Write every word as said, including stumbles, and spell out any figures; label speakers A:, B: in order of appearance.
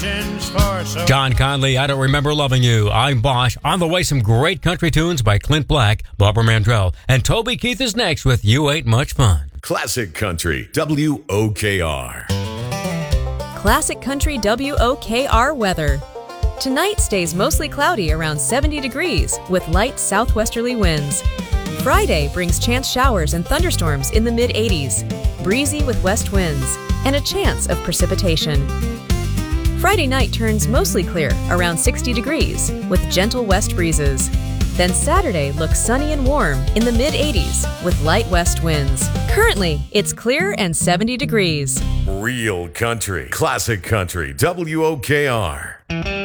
A: legends for so.
B: John Conley, I Don't Remember Loving You. I'm Bosch. On the way, some great country tunes by Clint Black, Barbara Mandrell, and Toby Keith is next with You Ain't Much Fun.
C: Classic Country, W O K R.
D: Classic Country W O K R weather. Tonight stays mostly cloudy around seventy degrees with light southwesterly winds. Friday brings chance showers and thunderstorms in the mid eighties, breezy with west winds, and a chance of precipitation. Friday night turns mostly clear around sixty degrees with gentle west breezes. Then Saturday looks sunny and warm in the mid eighties with light west winds. Currently, it's clear and seventy degrees.
C: Real country, classic country, W O K R.